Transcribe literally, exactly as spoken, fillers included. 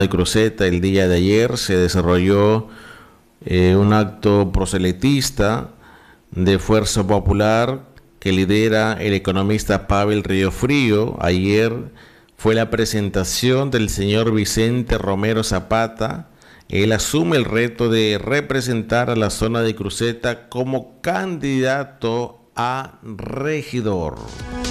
de Cruzeta. El día de ayer se desarrolló eh, un acto proselitista de Fuerza Popular que lidera el economista Pavel Riofrío. Ayer fue la presentación del señor Vicente Romero Zapata. Él asume el reto de representar a la zona de Cruzeta como candidato a regidor.